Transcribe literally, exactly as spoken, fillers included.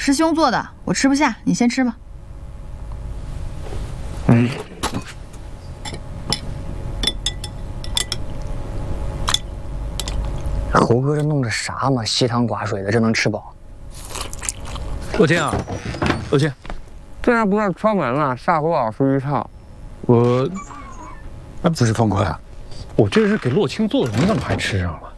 师兄做的，我吃不下，你先吃吧。 嗯。猴哥这弄的啥嘛？稀汤寡水的，这能吃饱？ 洛青啊，洛青， 这样不是敲门了，吓唬老师一跳。 我，那不是方块啊，我这是给洛青做的，你怎么还吃上了？